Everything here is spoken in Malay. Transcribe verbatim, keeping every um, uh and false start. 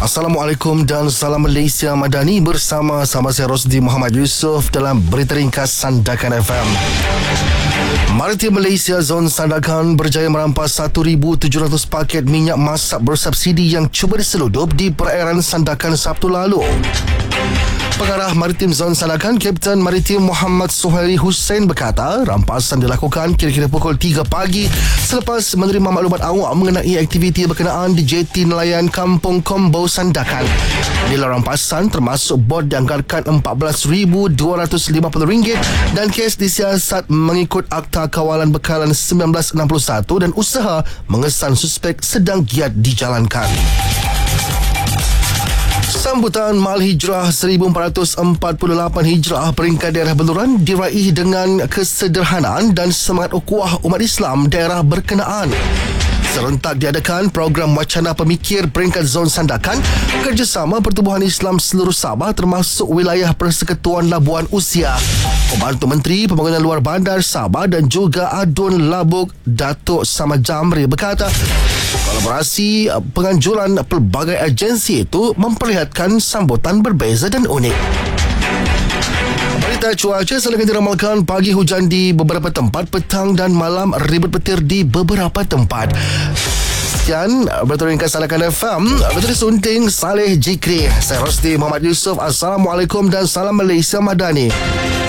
Assalamualaikum dan salam Malaysia Madani. Bersama sama saya Rosdi Muhammad Yusof dalam Berita Ringkas Sandakan F M. Maritim Malaysia Zon Sandakan berjaya merampas seribu tujuh ratus paket minyak masak bersubsidi yang cuba diseludup di perairan Sandakan Sabtu lalu. Pengarah Maritim Zon Sandakan, Kapten Maritim Muhammad Suhairi Hussein berkata, rampasan dilakukan kira-kira pukul tiga pagi selepas menerima maklumat awal mengenai aktiviti berkenaan di jeti nelayan Kampung Kombo Sandakan. Nilai rampasan termasuk bod dianggarkan empat belas ribu dua ratus lima puluh ringgit dan kes disiasat mengikut Akta Kawalan Bekalan seribu sembilan ratus enam puluh satu dan usaha mengesan suspek sedang giat dijalankan. Sambutan Mal Hijrah seribu empat ratus empat puluh lapan Hijrah peringkat daerah Beluran diraih dengan kesederhanaan dan semangat ukhuwah umat Islam daerah berkenaan. Serentak diadakan program wacana pemikir peringkat Zon Sandakan, kerjasama Pertubuhan Islam seluruh Sabah termasuk wilayah Persekutuan Labuan Usia. Pembantu Menteri Pembangunan Luar Bandar Sabah dan juga Adun Labuk Datuk Samad Jamri berkata, kolaborasi penganjuran pelbagai agensi itu memperlihatkan sambutan berbeza dan unik. Berita cuaca selain diramalkan pagi hujan di beberapa tempat, petang dan malam ribut petir di beberapa tempat. Sekian Berita Ringkas Sandakan F M. Berita disunting Saleh Jikri. Saya Rosdi Muhammad Yusof. Assalamualaikum dan salam Malaysia Madani.